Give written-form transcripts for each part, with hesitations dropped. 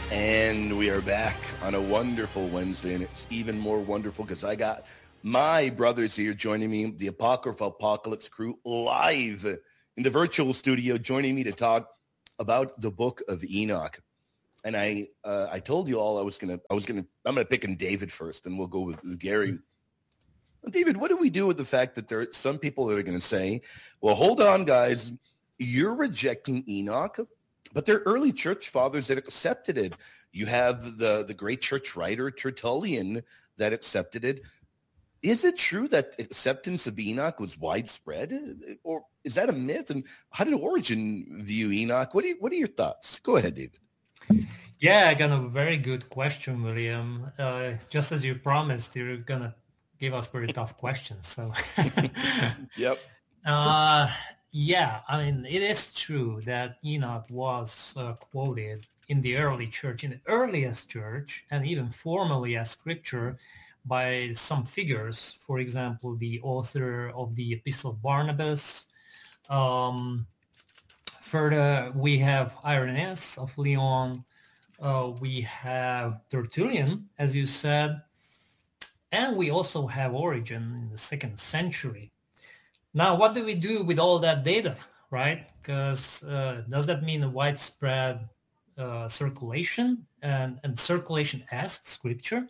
And we are back on a wonderful Wednesday, and it's even more wonderful because I got my brothers here joining me, the Apocryphal Apocalypse crew, live in the virtual studio, joining me to talk about the Book of Enoch. And I told you all I'm gonna pick in David first, and we'll go with Gary. David, what do we do with the fact that there are some people that are going to say, well, hold on, guys, you're rejecting Enoch, but there are early church fathers that accepted it. You have the great church writer Tertullian that accepted it. Is it true that acceptance of Enoch was widespread, or is that a myth? And how did Origen view Enoch? What are your thoughts? Go ahead, David. Yeah, kind of a very good question, William. Just as you promised, you're gonna give us very tough questions. So, Yep. Yeah, I mean, it is true that Enoch was quoted in the early church, in the earliest church, and even formally as scripture by some figures. For example, the author of the Epistle of Barnabas. Further, we have Irenaeus of Lyon. We have Tertullian, as you said. And we also have Origen in the 2nd century. Now, what do we do with all that data, right? Because does that mean a widespread circulation and circulation as scripture?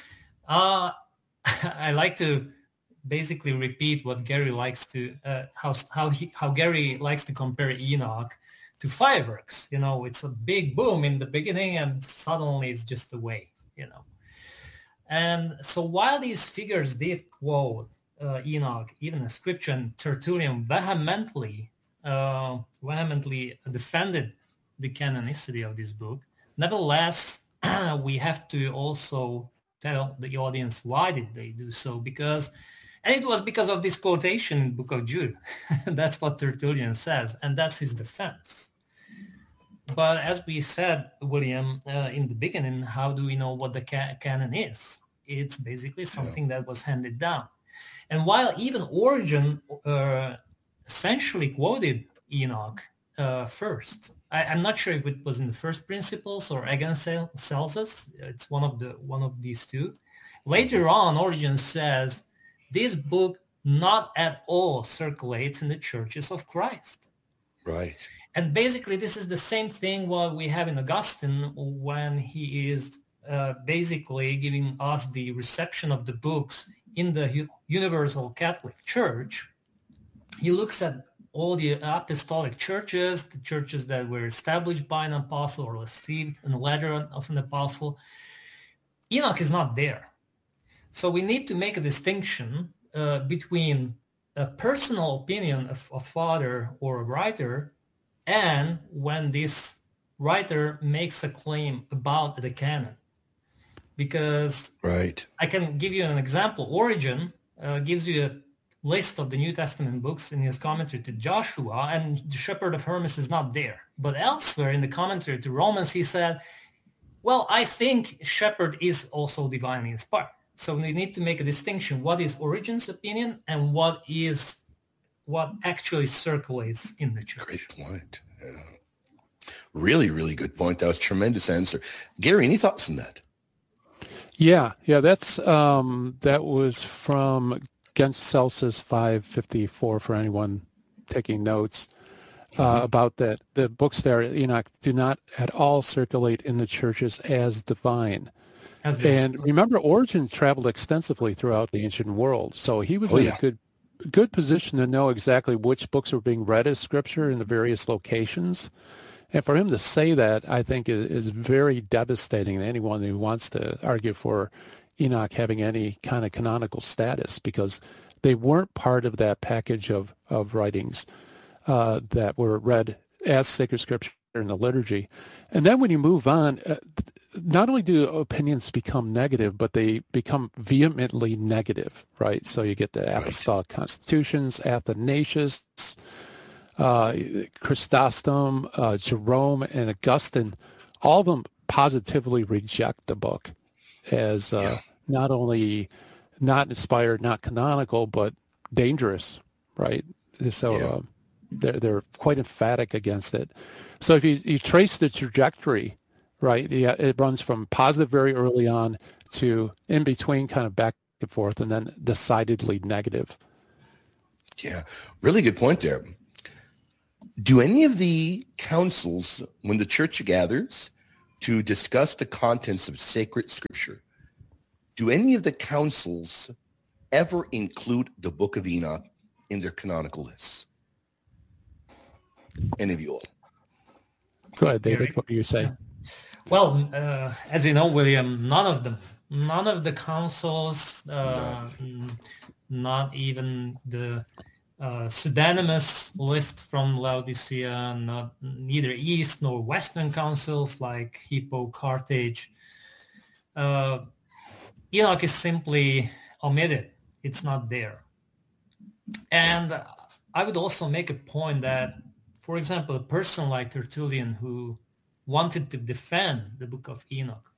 I like to basically repeat what Gary likes to, how Gary likes to compare Enoch to fireworks. It's a big boom in the beginning and suddenly it's just away, And so while these figures did quote Enoch, even in scripture, and Tertullian vehemently defended the canonicity of this book, nevertheless, we have to also tell the audience why did they do so, and it was because of this quotation in the Book of Jude. That's what Tertullian says, and that's his defense. But as we said, William, in the beginning, how do we know what the canon is? It's basically something that was handed down. And while even Origen essentially quoted Enoch first, I'm not sure if it was in the First Principles or against Celsus. It's one of these two. Later on, Origen says this book not at all circulates in the churches of Christ. Right. And basically, this is the same thing what we have in Augustine when he is basically giving us the reception of the books in the Universal Catholic Church. He looks at all the apostolic churches, the churches that were established by an apostle or received a letter of an apostle. Enoch is not there. So we need to make a distinction between a personal opinion of a father or a writer and when this writer makes a claim about the canon. Because right. I can give you an example. Origen gives you a list of the New Testament books in his commentary to Joshua, and the Shepherd of Hermas is not there. But elsewhere in the commentary to Romans, he said, well, I think Shepherd is also divinely inspired. So we need to make a distinction. What is Origen's opinion and what actually circulates in the church? Great point. Yeah. Really, really good point. That was a tremendous answer. Gary, any thoughts on that? Yeah, that's that was from Against Celsus 554 for anyone taking notes about that. The books there, Enoch, do not at all circulate in the churches as divine. And remember, Origen traveled extensively throughout the ancient world, so he was in a good position to know exactly which books were being read as scripture in the various locations. And for him to say that, I think, is very devastating to anyone who wants to argue for Enoch having any kind of canonical status, because they weren't part of that package of writings that were read as sacred scripture in the liturgy. And then when you move on, not only do opinions become negative, but they become vehemently negative, right? So you get the Apostolic Constitutions, Athanasius, Chrysostom, Jerome, and Augustine. All of them positively reject the book as not only not inspired, not canonical, but dangerous, right? So they're quite emphatic against it. So if you trace the trajectory right? Yeah, it runs from positive very early on to in between, kind of back and forth, and then decidedly negative. Yeah, really good point there. Do any of the councils, when the church gathers to discuss the contents of sacred scripture, do any of the councils ever include the Book of Enoch in their canonical lists? Any of you all? Go ahead, David. What do you say? Well, as you know, William, none of the councils, not even the pseudonymous list from Laodicea, neither East nor Western councils like Hippo, Carthage. Enoch is simply omitted. It's not there. And I would also make a point that, for example, a person like Tertullian who wanted to defend the Book of Enoch,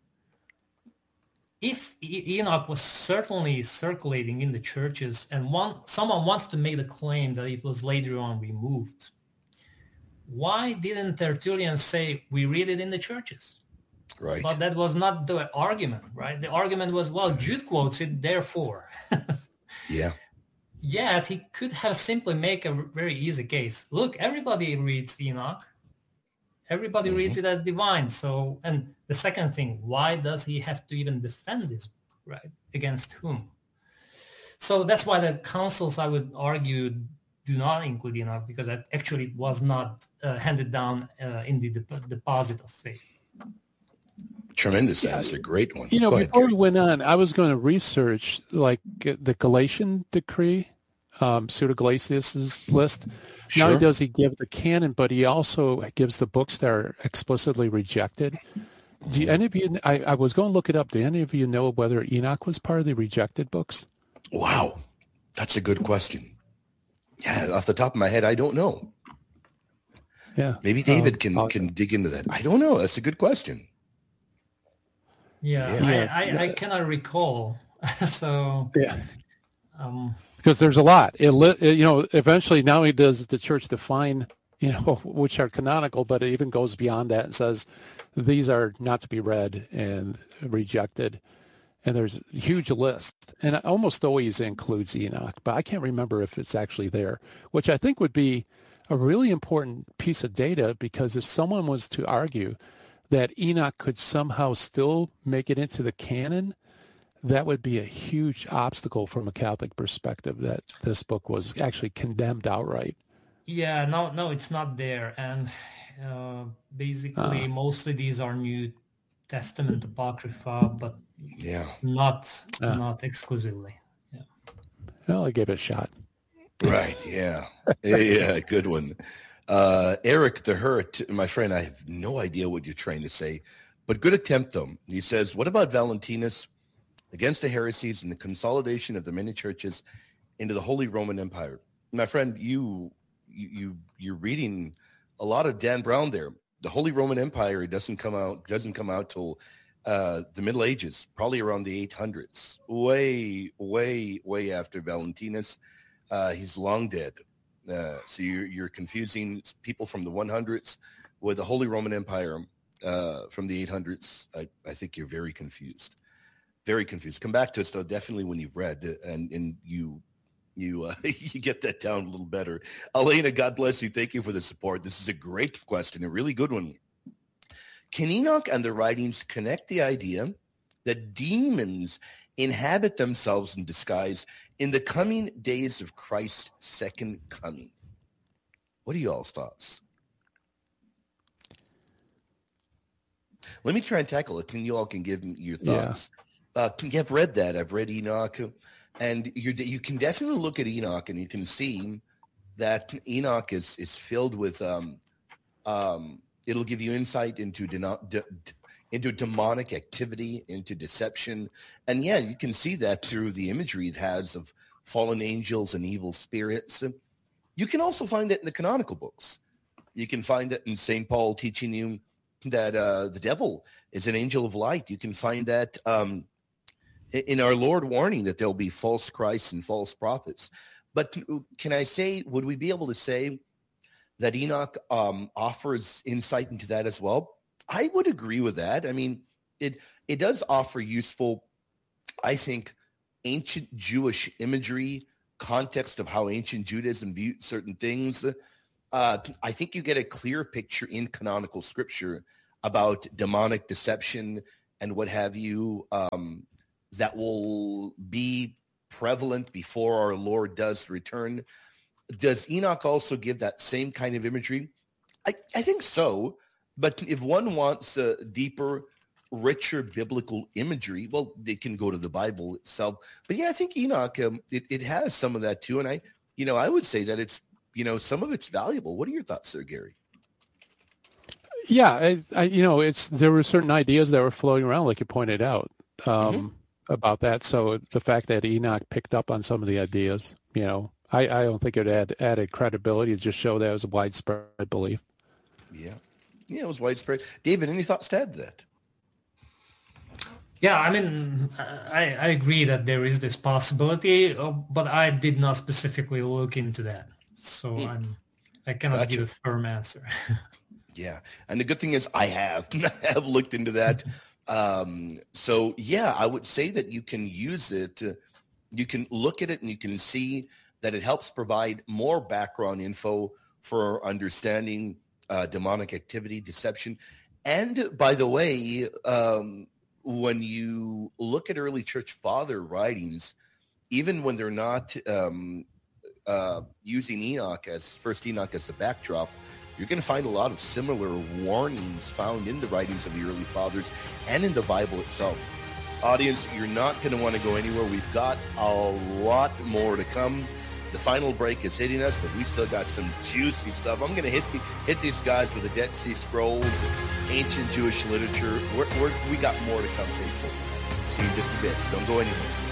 if Enoch was certainly circulating in the churches and someone wants to make the claim that it was later on removed, why didn't Tertullian say we read it in the churches? Right. But that was not the argument, right? The argument was, well, Jude quotes it, therefore. Yeah. Yet he could have simply make a very easy case. Look, everybody reads Enoch. Everybody reads it as divine. So, and the second thing, why does he have to even defend this book, right? Against whom? So that's why the councils, I would argue, do not include Enoch, because that actually was not handed down in the deposit of faith. Tremendous. That's a great one. You know, before we went on, I was going to research like the Galatian decree, Pseudo-Galatius's list. Sure. Not only does he give the canon, but he also gives the books that are explicitly rejected. Do any of you? I was going to look it up. Do any of you know whether Enoch was part of the rejected books? Wow, that's a good question. Yeah, off the top of my head, I don't know. Yeah, maybe David can dig into that. I don't know. That's a good question. I cannot recall. So yeah, because there's a lot. Eventually, not only does the church define, which are canonical, but it even goes beyond that and says these are not to be read and rejected. And there's a huge list, and it almost always includes Enoch, but I can't remember if it's actually there, which I think would be a really important piece of data, because if someone was to argue that Enoch could somehow still make it into the canon, that would be a huge obstacle from a Catholic perspective, that this book was actually condemned outright. Yeah, no, it's not there. And basically, mostly these are New Testament Apocrypha, but not exclusively. Yeah. Well, I gave it a shot. Right, yeah. Yeah, good one. Eric the Hurt, my friend, I have no idea what you're trying to say, but good attempt, though. He says, what about Valentinus against the heresies and the consolidation of the many churches into the Holy Roman Empire? My friend, you're reading a lot of Dan Brown there. The Holy Roman Empire doesn't come out till the Middle Ages, probably around the 800s, way after Valentinus. He's long dead. So you're confusing people from the 100s with the Holy Roman Empire from the 800s. I think you're very confused. Very confused. Come back to us, though, definitely when you've read and you get that down a little better. Elena, God bless you. Thank you for the support. This is a great question, a really good one. Can Enoch and the writings connect the idea that demons inhabit themselves in disguise in the coming days of Christ's second coming? What are y'all's thoughts? Let me try and tackle it. You all can give me your thoughts. I've read that. I've read Enoch. And you can definitely look at Enoch and you can see that Enoch is filled with, it'll give you insight into demonic activity, into deception. And yeah, you can see that through the imagery it has of fallen angels and evil spirits. You can also find that in the canonical books. You can find that in St. Paul teaching you that the devil is an angel of light. You can find that in our Lord warning that there'll be false Christs and false prophets. But can I say, would we be able to say that Enoch offers insight into that as well? I would agree with that. I mean, it does offer useful, I think, ancient Jewish imagery, context of how ancient Judaism viewed certain things. I think you get a clear picture in canonical scripture about demonic deception and what have you, that will be prevalent before our Lord does return. Does Enoch also give that same kind of imagery? I think so. But if one wants a deeper, richer biblical imagery, well, they can go to the Bible itself. But yeah, I think Enoch, it has some of that too. And I would say that it's, some of it's valuable. What are your thoughts there, Gary? Yeah, there were certain ideas that were floating around, like you pointed out, about that. So the fact that Enoch picked up on some of the ideas, I don't think it added credibility. It just showed that it was a widespread belief. Yeah. Yeah, it was widespread. David, any thoughts to add to that? Yeah, I mean, I agree that there is this possibility, but I did not specifically look into that. So I cannot give a firm answer. Yeah. And the good thing is I have looked into that. So yeah, I would say that you can use it. You can look at it and you can see that it helps provide more background info for understanding demonic activity, deception. And by the way, when you look at early church father writings, even when they're not using First Enoch as a backdrop, you're going to find a lot of similar warnings found in the writings of the early fathers and in the Bible itself. Audience, you're not going to want to go anywhere. We've got a lot more to come. The final break is hitting us, but we still got some juicy stuff. I'm going to hit these guys with the Dead Sea Scrolls, ancient Jewish literature. We got more to come, people. See you in just a bit. Don't go anywhere.